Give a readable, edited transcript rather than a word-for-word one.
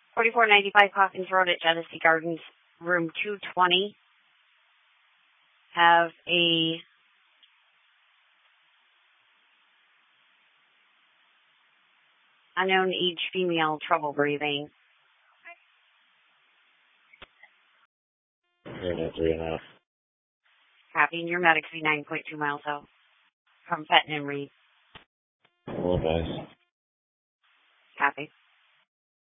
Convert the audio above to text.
4495 Hawkins Road at Genesee Gardens, room 220. Have a unknown age female trouble breathing. Unit 3.5. Copy, and your medics be 9.2 miles out from Fenton and Reed. All advice. Copy.